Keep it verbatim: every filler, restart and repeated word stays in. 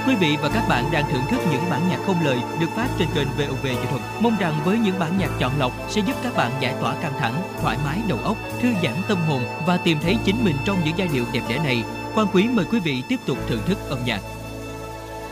Quý vị và các bạn đang thưởng thức những bản nhạc không lời được phát trên kênh vê o vê Nghệ thuật. Mong rằng với những bản nhạc chọn lọc sẽ giúp các bạn giải tỏa căng thẳng, thoải mái đầu óc, thư giãn tâm hồn và tìm thấy chính mình trong những giai điệu đẹp đẽ này. Quang Quý mời quý vị tiếp tục thưởng thức âm nhạc.